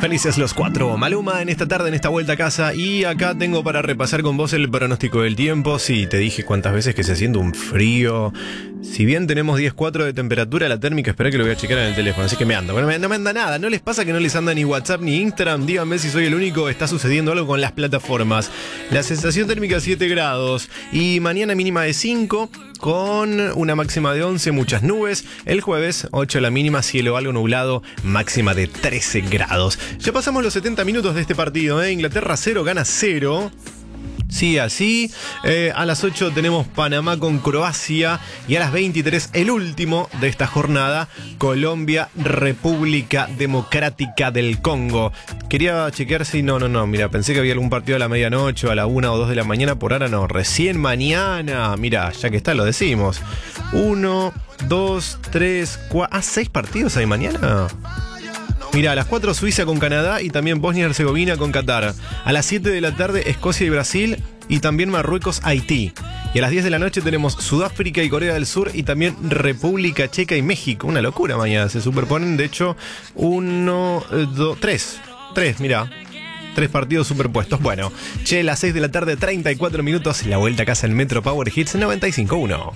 Felices los cuatro. Maluma en esta tarde, en esta vuelta a casa. Y acá tengo para repasar con vos el pronóstico del tiempo. Sí, te dije cuántas veces que se siente un frío. Si bien tenemos 10.4 de temperatura, la térmica, espera que lo voy a checar en el teléfono. Así que me anda. Bueno, no me anda nada. ¿No les pasa que no les anda ni WhatsApp ni Instagram? Díganme si soy el único. Está sucediendo algo con las plataformas. La sensación térmica 7 grados. Y mañana mínima de 5. Con una máxima de 11, muchas nubes. El jueves, 8 la mínima, cielo algo nublado, máxima de 13 grados. Ya pasamos los 70 minutos de este partido, ¿eh? Inglaterra 0, gana 0. Sí, así. A las 8 tenemos Panamá con Croacia. Y a las 23, el último de esta jornada, Colombia, República Democrática del Congo. Quería chequear si... No. Mira, pensé que había algún partido a la medianoche, a la 1 o 2 de la mañana. Por ahora no. Recién mañana. Mira, ya que está, lo decimos. 1, 2, 3, 4... 6 partidos hay mañana. Mira, a las 4 Suiza con Canadá y también Bosnia y Herzegovina con Qatar. A las 7 de la tarde Escocia y Brasil y también Marruecos, Haití. Y a las 10 de la noche tenemos Sudáfrica y Corea del Sur y también República Checa y México. Una locura mañana, se superponen de hecho 1, 2, 3. 3, mira. 3 partidos superpuestos. Bueno, che, las 6 de la tarde, 34 minutos, la vuelta a casa en Metro Power Hits 95.1.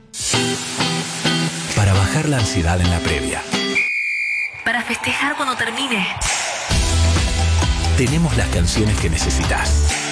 Para bajar la ansiedad en la previa. Para festejar cuando termine. Tenemos las canciones que necesitas.